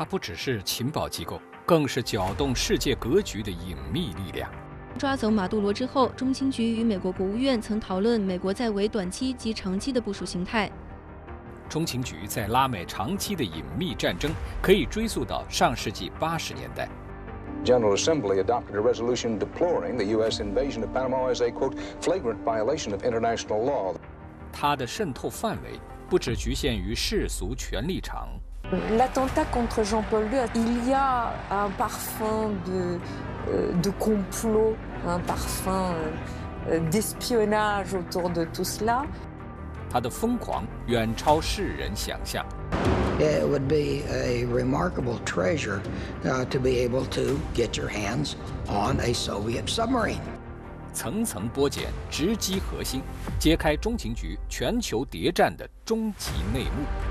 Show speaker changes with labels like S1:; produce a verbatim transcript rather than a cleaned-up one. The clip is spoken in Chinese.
S1: 它不只是情报机构，更是搅动世界格局的隐秘力量。
S2: 抓走马杜罗之后，中情局与美国国务院曾讨论美国在为短期及长期的部署形态。
S1: 中情局在拉美长期的隐秘战争可以追溯到上世纪八十年代。
S3: General Assembly adopted a resolution deploring the U S invasion of Panama as a, quote, flagrant violation of international law.
S1: 它的渗透范围不只局限于世俗权力场。
S4: L'attentat contre Jean-Paul II, il y a un parfum de, de complot, un parfum d'espionnage autour de tout cela.
S1: 它的疯狂远超世人想象。
S5: It would be a remarkable treasure uh, to be able to get your hands on a Soviet submarine.
S1: 层层剥茧，直击核心，揭开中情局全球谍战的终极内幕。